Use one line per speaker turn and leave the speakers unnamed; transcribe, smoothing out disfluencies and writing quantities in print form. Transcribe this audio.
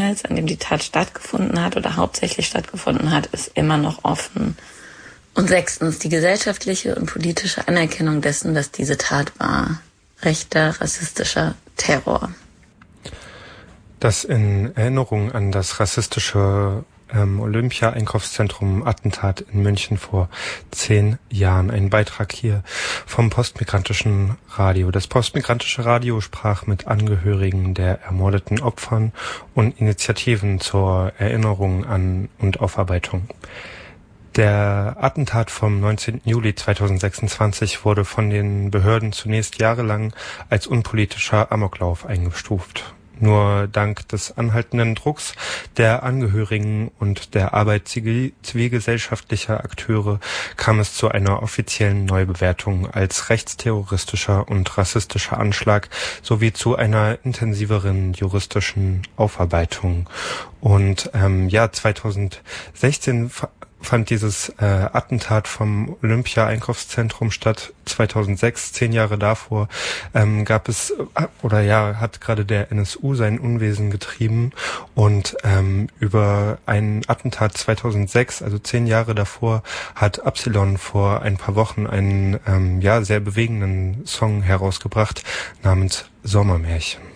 Ortsteils, an dem die Tat stattgefunden hat oder hauptsächlich stattgefunden hat, ist immer noch offen. Und 6. die gesellschaftliche und politische Anerkennung dessen, dass diese Tat war. Rechter, rassistischer Terror.
Das in Erinnerung an das rassistische Olympia-Einkaufszentrum-Attentat in München vor 10 Jahren. Ein Beitrag hier vom Postmigrantischen Radio. Das Postmigrantische Radio sprach mit Angehörigen der ermordeten Opfern und Initiativen zur Erinnerung an und Aufarbeitung. Der Attentat vom 19. Juli 2026 wurde von den Behörden zunächst jahrelang als unpolitischer Amoklauf eingestuft. Nur dank des anhaltenden Drucks der Angehörigen und der Arbeit zivilgesellschaftlicher Akteure kam es zu einer offiziellen Neubewertung als rechtsterroristischer und rassistischer Anschlag sowie zu einer intensiveren juristischen Aufarbeitung. Und 2016 fand dieses Attentat vom Olympia-Einkaufszentrum statt. 2006, 10 Jahre davor, hat gerade der NSU sein Unwesen getrieben und über ein Attentat 2006, also 10 Jahre davor, hat Absilon vor ein paar Wochen einen sehr bewegenden Song herausgebracht namens Sommermärchen.